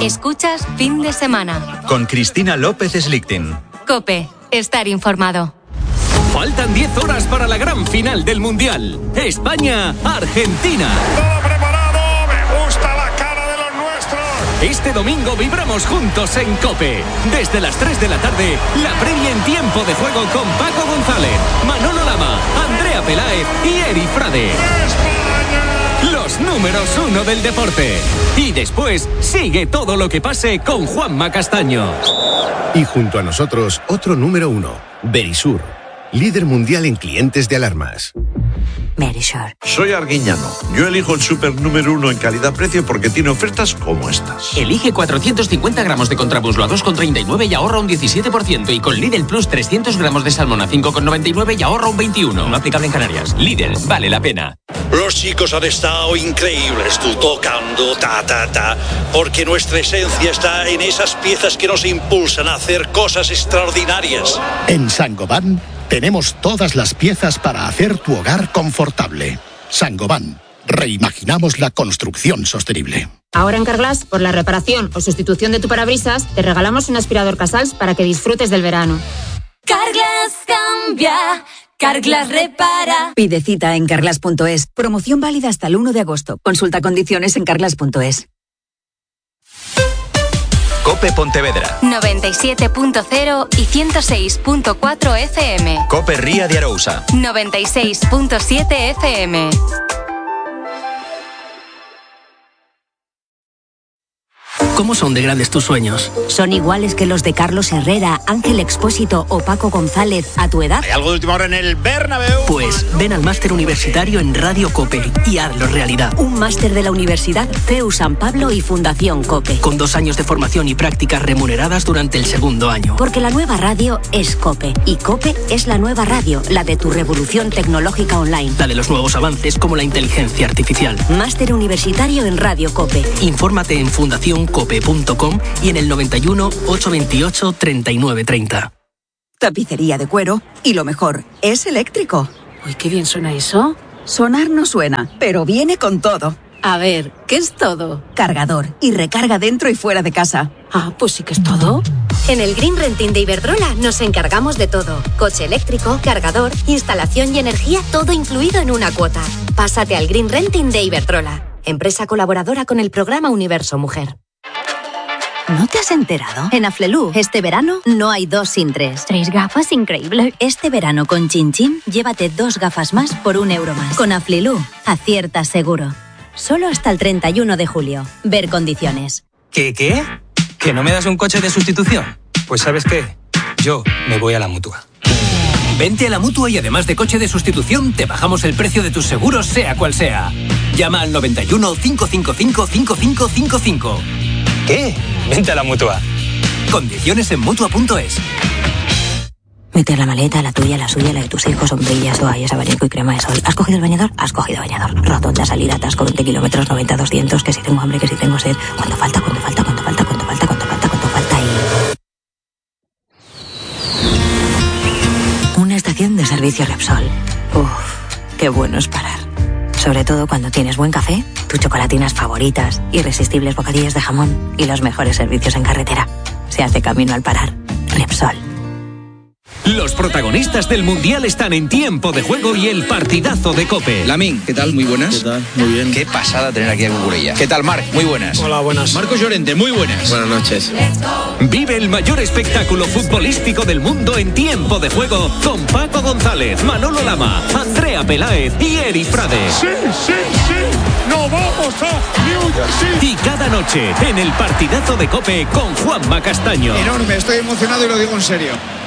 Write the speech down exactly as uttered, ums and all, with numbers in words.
Escuchas Fin de Semana. Con Cristina López Slichting. COPE. Estar informado. Faltan diez horas para la gran final del Mundial. España-Argentina. Todo preparado. Me gusta la cara de los nuestros. Este domingo vibramos juntos en COPE. Desde las tres de la tarde, la previa en tiempo de juego con Paco González, Manolo Lama, Andrea Peláez y Eri Frade. ¡España! Los números uno del deporte. Y después sigue todo lo que pase con Juanma Castaño. Y junto a nosotros, otro número uno, Verisur, líder mundial en clientes de alarmas. Verisur. Soy Arguiñano. Yo elijo el super número uno en calidad-precio porque tiene ofertas como estas. Elige cuatrocientos cincuenta gramos de contramuslo a dos con treinta y nueve y ahorra un diecisiete por ciento. Y con Lidl Plus trescientos gramos de salmón a cinco con noventa y nueve y ahorra un veintiuno por ciento. No aplicable en Canarias. Lidl, vale la pena. Los chicos han estado increíbles, tú tocando, ta, ta, ta, porque nuestra esencia está en esas piezas que nos impulsan a hacer cosas extraordinarias. En Saint-Gobain tenemos todas las piezas para hacer tu hogar confortable. Saint-Gobain, reimaginamos la construcción sostenible. Ahora en Carglass, por la reparación o sustitución de tu parabrisas, te regalamos un aspirador Casals para que disfrutes del verano. Carglass cambia, Carglass repara. Pide cita en carglass punto es. Promoción válida hasta el uno de agosto. Consulta condiciones en carglass punto es. COPE Pontevedra. noventa y siete punto cero y ciento seis punto cuatro F M. COPE Ría de Arousa. noventa y seis punto siete F M. ¿Cómo son de grandes tus sueños? ¿Son iguales que los de Carlos Herrera, Ángel Expósito o Paco González a tu edad? ¿Hay algo de última hora en el Bernabéu? Pues ven al máster universitario en Radio COPE y hazlo realidad. Un máster de la Universidad C E U San Pablo y Fundación COPE. Con dos años de formación y prácticas remuneradas durante el segundo año. Porque la nueva radio es COPE. Y COPE es la nueva radio, la de tu revolución tecnológica online. La de los nuevos avances como la inteligencia artificial. Máster universitario en Radio COPE. Infórmate en fundación cope punto com y en el noventa y uno, ochocientos veintiocho, treinta y nueve treinta. Tapicería de cuero y lo mejor, es eléctrico. Uy, qué bien suena eso. Sonar no suena, pero viene con todo. A ver, ¿qué es todo? Cargador y recarga dentro y fuera de casa. Ah, pues sí que es todo. En el Green Renting de Iberdrola nos encargamos de todo. Coche eléctrico, cargador, instalación y energía, todo incluido en una cuota. Pásate al Green Renting de Iberdrola, empresa colaboradora con el programa Universo Mujer. ¿No te has enterado? En Aflelu, este verano no hay dos sin tres. Tres gafas, increíble. Este verano con Chin Chin, llévate dos gafas más por un euro más. Con Aflelu, aciertas seguro. Solo hasta el treinta y uno de julio. Ver condiciones. ¿Qué, qué? ¿Que no me das un coche de sustitución? Pues ¿sabes qué? Yo me voy a la Mutua. Vente a la Mutua y además de coche de sustitución, te bajamos el precio de tus seguros, sea cual sea. Llama al noventa y uno, cinco cinco cinco, cinco cinco cinco cinco. ¿Qué? Vente a la Mutua. Condiciones en Mutua punto es. Mete la maleta, la tuya, la suya, la de tus hijos, sombrillas, toallas, abanico y crema de sol. ¿Has cogido el bañador? Has cogido bañador. Rotonda, salida, atasco, veinte kilómetros, noventa, doscientos, que si tengo hambre, que si tengo sed. ¿Cuánto falta? ¿Cuánto falta? ¿Cuánto falta? ¿Cuánto falta? ¿Cuánto falta? ¿Cuánto falta? Y... Una estación de servicio Repsol. Uf, qué bueno es parar. Sobre todo cuando tienes buen café, tus chocolatinas favoritas, irresistibles bocadillos de jamón y los mejores servicios en carretera. Se hace camino al parar. Repsol. Los protagonistas del Mundial están en tiempo de juego y el partidazo de COPE. Lamín, ¿qué tal? Muy buenas. ¿Qué tal? Muy bien. Qué pasada tener aquí a Cucurella. ¿Qué tal, Marc? Muy buenas. Hola, buenas. Marcos Llorente, muy buenas. Buenas noches. Vive el mayor espectáculo futbolístico del mundo en tiempo de juego con Paco González, Manolo Lama, Andrea Peláez y Eri Frade. ¡Sí, sí, sí! ¡Nos vamos a New Jersey! Y cada noche en el partidazo de COPE con Juanma Castaño. Enorme, estoy emocionado y lo digo en serio.